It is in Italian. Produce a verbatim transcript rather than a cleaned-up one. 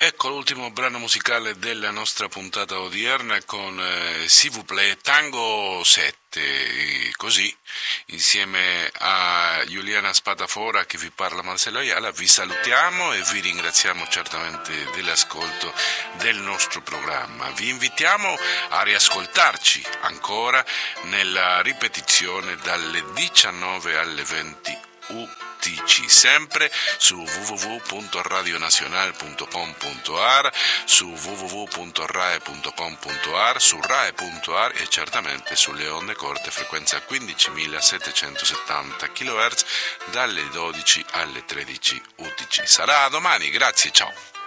Ecco l'ultimo brano musicale della nostra puntata odierna con eh, S'il vous plaît Tango sette, così insieme a Giuliana Spadafora che vi parla Marcello Ayala vi salutiamo e vi ringraziamo certamente dell'ascolto del nostro programma. Vi invitiamo a riascoltarci ancora nella ripetizione dalle diciannove alle venti U T C, sempre su w w w punto radio nazionale punto com punto a r, su w w w punto rai punto com punto a r, su rai punto a r e certamente sulle onde corte frequenza quindicimilasettecentosettanta chilohertz dalle dodici alle tredici U T C. Sarà domani, grazie, ciao.